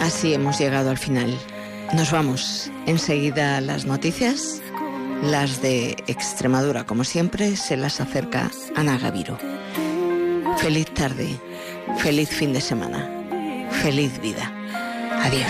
Así hemos llegado al final. Nos vamos. Enseguida las noticias, las de Extremadura, como siempre, se las acerca Ana Gaviro. Feliz tarde, feliz fin de semana, feliz vida. Adiós.